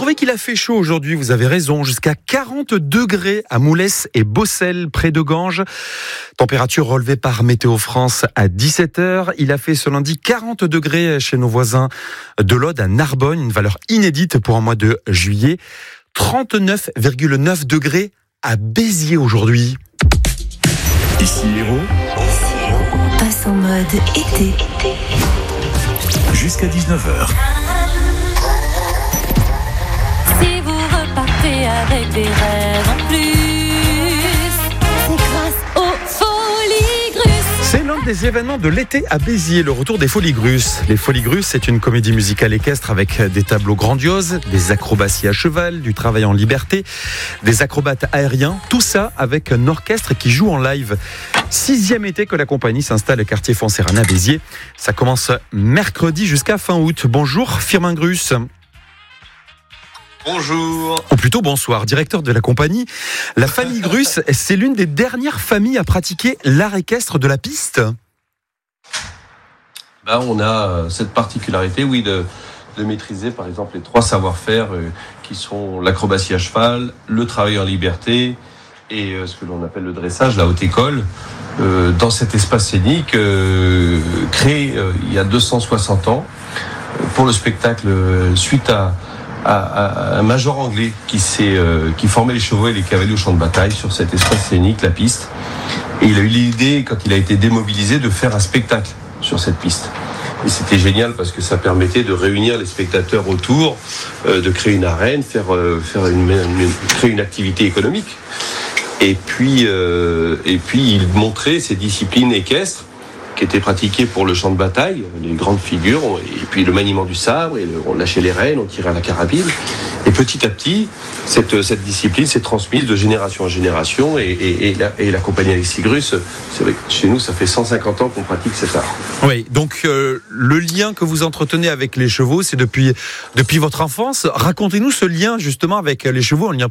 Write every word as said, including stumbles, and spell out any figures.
trouvez qu'il a fait chaud aujourd'hui, vous avez raison, jusqu'à quarante degrés à Moulès et Bossel, près de Ganges. Température relevée par Météo France à dix-sept heures. Il a fait ce lundi quarante degrés chez nos voisins de l'Aude à Narbonne, une valeur inédite pour un mois de juillet. trente-neuf virgule neuf degrés à Béziers aujourd'hui. Ici Héros. Ici Héros. Passe en mode été. Jusqu'à dix-neuf heures. Si vous repartez avec des rêves en plus, c'est grâce aux Folies Grusses. C'est l'un des événements de l'été à Béziers, le retour des Folies Grusses. Les Folies Grusses, c'est une comédie musicale équestre avec des tableaux grandioses, des acrobaties à cheval, du travail en liberté, des acrobates aériens, tout ça avec un orchestre qui joue en live. Sixième été que la compagnie s'installe au quartier Fonserrana à Béziers. Ça commence mercredi jusqu'à fin août. Bonjour Firmin Gruss. Bonjour. Ou plutôt bonsoir, directeur de la compagnie. La famille Gruss, c'est l'une des dernières familles à pratiquer l'art équestre de la piste. Ben, on a cette particularité, oui, de, de maîtriser par exemple les trois savoir-faire euh, qui sont l'acrobatie à cheval, le travail en liberté et euh, ce que l'on appelle le dressage, la haute école, euh, dans cet espace scénique euh, créé euh, il y a deux cent soixante ans euh, pour le spectacle euh, suite à À, à un major anglais qui, s'est, euh, qui formait les chevaux et les cavaliers au champ de bataille sur cet espace scénique, la piste. Et il a eu l'idée, quand il a été démobilisé, de faire un spectacle sur cette piste. Et c'était génial parce que ça permettait de réunir les spectateurs autour, euh, de créer une arène, faire, euh, faire une, une, créer une activité économique. Et puis, euh, et puis il montrait ces disciplines équestres qui étaient pratiquées pour le champ de bataille, les grandes figures, et puis le maniement du sabre, et le, on lâchait les rênes, on tirait à la carabine. Et petit à petit, cette, cette discipline s'est transmise de génération en génération, et, et, et, la, et la compagnie Alexis Gruss, c'est vrai que chez nous, ça fait cent cinquante ans qu'on pratique cet art. Oui, donc euh, le lien que vous entretenez avec les chevaux, c'est depuis, depuis votre enfance. Racontez-nous ce lien justement avec les chevaux, un lien